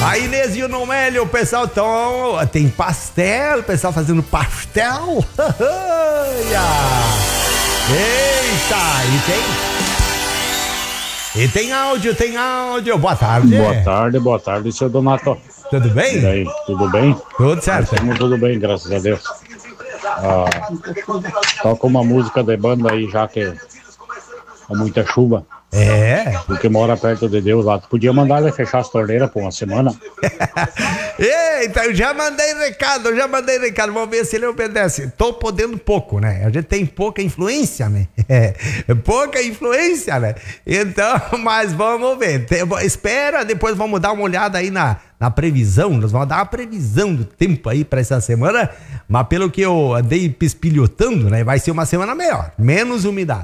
A Inês e o Nomélio, o pessoal tem pastel, o pessoal fazendo pastel. Eita, e tem áudio. Boa tarde. Boa tarde, seu Donato. Tudo bem? E aí, tudo bem? Tudo certo. Estamos tudo bem, graças a Deus. Toca uma música de banda aí, já que é muita chuva. Porque mora perto de Deus lá. Tu podia mandar ele fechar as torneiras por uma semana? Eita, eu já mandei recado. Vamos ver se ele obedece. Tô podendo pouco, né? A gente tem pouca influência, né? Pouca influência, né? Então, mas vamos ver. Espera, depois vamos dar uma olhada aí na previsão. Nós vamos dar uma previsão do tempo aí pra essa semana. Mas pelo que eu andei pispilhotando, né? Vai ser uma semana melhor. Menos umidade.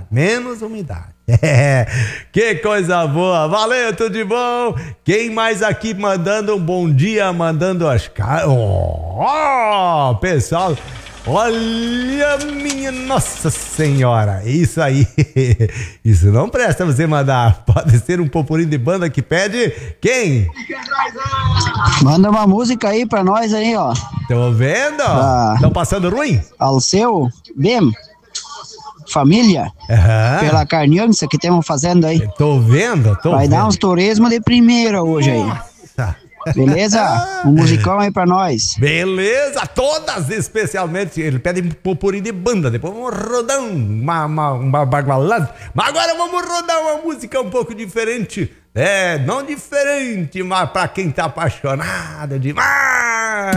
Que coisa boa, valeu, tudo de bom? Quem mais aqui mandando um bom dia, mandando as caras? Pessoal, olha minha Nossa Senhora, isso aí, isso não presta você mandar, pode ser um popurinho de banda que pede, quem? Manda uma música aí pra nós aí, ó. Tô vendo, estão passando ruim? Alceu, Bem. Família, pela carniça que estamos fazendo aí. Tô vendo. Vai dar uns turismo de primeira hoje aí. Beleza? Um musicão aí pra nós. Beleza, todas especialmente. Ele pede um popurrí de banda. Depois vamos rodar uma bagualada. Mas agora vamos rodar uma música um pouco diferente. Não diferente, mas pra quem tá apaixonado demais.